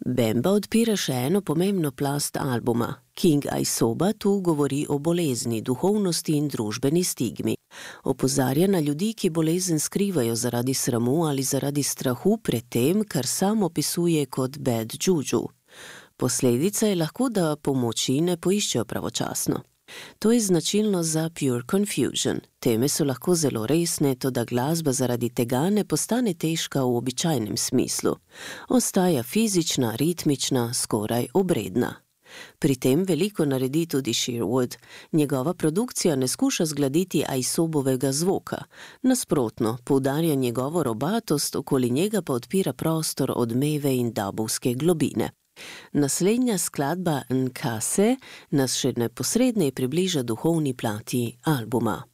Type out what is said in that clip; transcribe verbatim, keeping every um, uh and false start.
Bemba odpira še eno pomembno plast albuma. King Aisoba tu govori o bolezni, duhovnosti in družbeni stigmi. Opozarja na ljudi, ki bolezen skrivajo zaradi sramu ali zaradi strahu pred tem, kar sam opisuje kot bad juju. Posledica je lahko, da pomoči ne poiščejo pravočasno. To je značilno za Pure Confusion. Teme so lahko zelo resne, toda glasba zaradi tega ne postane težka v običajnem smislu. Ostaja fizična, ritmična, skoraj obredna. Pri tem veliko naredi tudi Sherwood. Njegova produkcija ne skuša zgladiti Aisobovega zvoka. Nasprotno, poudarja njegovo robatost, okoli njega pa odpira prostor odmeve in dubovske globine. Naslednja skladba Nkase nas še neposredneje približa duhovni plati albuma.